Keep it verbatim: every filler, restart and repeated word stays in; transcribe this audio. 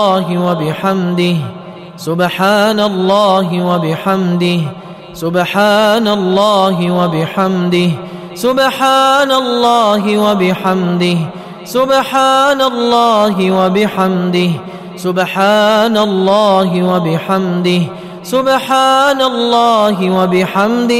وبحمده سبحان الله وبحمده سبحان الله وبحمده سبحان الله وبحمده سبحان الله وبحمده سبحان الله وبحمده سبحان الله وبحمده